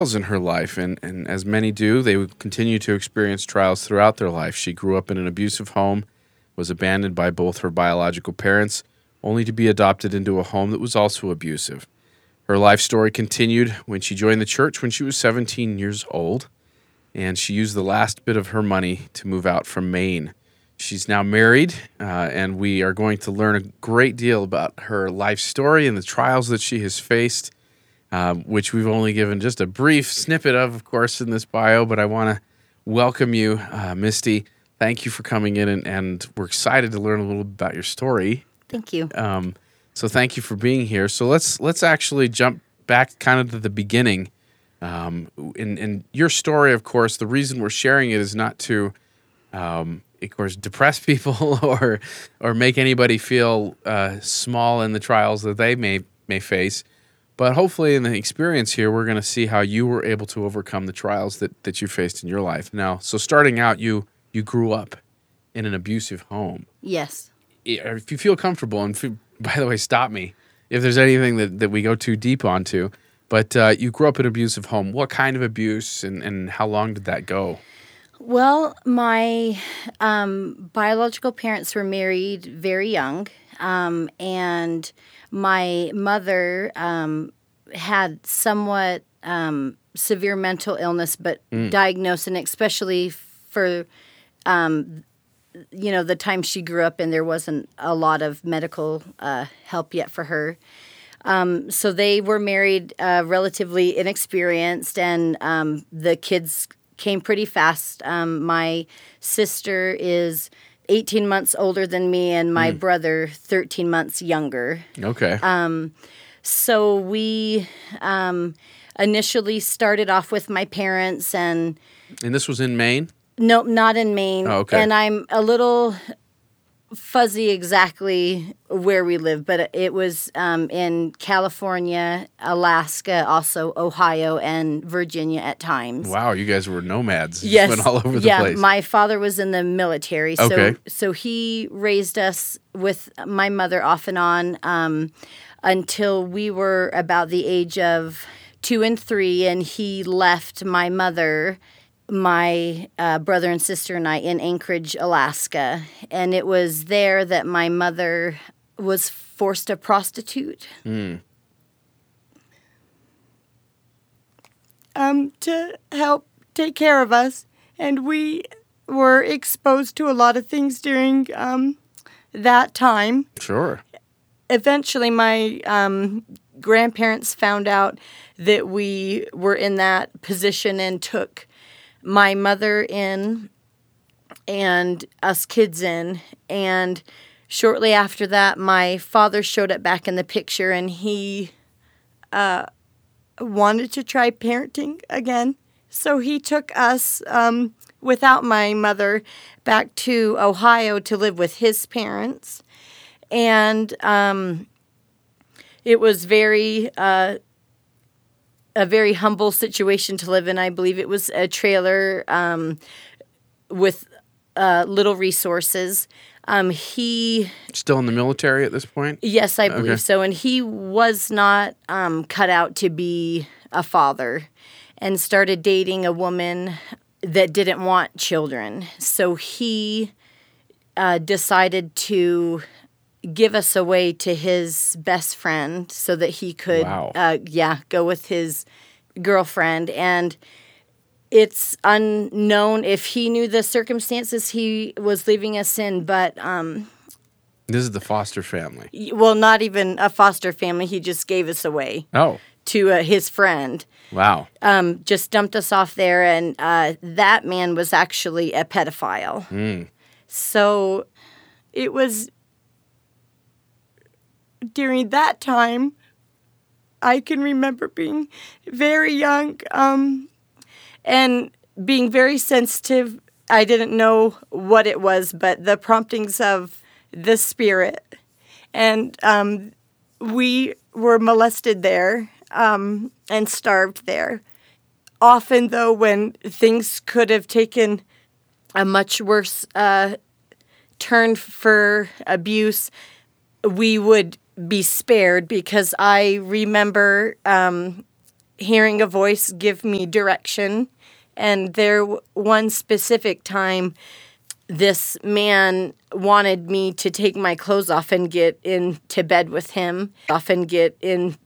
in her life, and as many do, they would continue to experience trials throughout their life. She grew up in an abusive home, was abandoned by both her biological parents, only to be adopted into a home that was also abusive. Her life story continued when she joined the church when she was 17 years old, and she used the last bit of her money to move out from Maine. She's now married, and we are going to learn a great deal about her life story and the trials that she has faced, which we've only given just a brief snippet of course, in this bio. But I want to welcome you, Misty. Thank you for coming in, and we're excited to learn a little bit about your story. Thank you. So thank you for being here. So let's actually jump back kind of to the beginning. In your story, of course, the reason we're sharing it is not to, of course, depress people or make anybody feel small in the trials that they may face. But hopefully in the experience here, we're going to see how you were able to overcome the trials that you faced in your life. Now, so starting out, you grew up in an abusive home. Yes. If you feel comfortable, and by the way, stop me if there's anything that we go too deep onto, but you grew up in an abusive home. What kind of abuse and how long did that go? Well, my biological parents were married very young, and my mother had somewhat severe mental illness, but diagnosed, and especially for the time she grew up in, there wasn't a lot of medical help yet for her. So they were married relatively inexperienced, and the kids came pretty fast. My sister is 18 months older than me, and my brother 13 months younger. Okay. So we initially started off with my parents, and this was in Maine? Nope, not in Maine. Oh, okay. And I'm a little fuzzy exactly where we live, but it was in California, Alaska, also Ohio, and Virginia at times. Wow, you guys were nomads. Yes. You just went all over the place. Yeah, my father was in the military, Okay. so he raised us with my mother off and on until we were about the age of 2 and 3, and he left my mother, my brother and sister and I in Anchorage, Alaska. And it was there that my mother was forced to prostitute. To help take care of us. And we were exposed to a lot of things during that time. Sure. Eventually, my grandparents found out that we were in that position and took my mother in and us kids in. And shortly after that, my father showed up back in the picture, and he wanted to try parenting again. So he took us, without my mother, back to Ohio to live with his parents. And it was a very humble situation to live in. I believe it was a trailer with little resources. He Still in the military at this point? Yes, I believe Okay. so. And he was not cut out to be a father, and started dating a woman that didn't want children. So he decided to give us away to his best friend so that he could, Wow. Go with his girlfriend. And it's unknown if he knew the circumstances he was leaving us in, but This is the foster family. well, not even a foster family. He just gave us away Oh, to his friend. wow. Just dumped us off there, and that man was actually a pedophile. So it was during that time, I can remember being very young and being very sensitive. I didn't know what it was, but the promptings of the spirit. And we were molested there and starved there. Often, though, when things could have taken a much worse turn for abuse, we would be spared, because I remember hearing a voice give me direction. And one specific time, this man wanted me to take my clothes off and get into bed with him.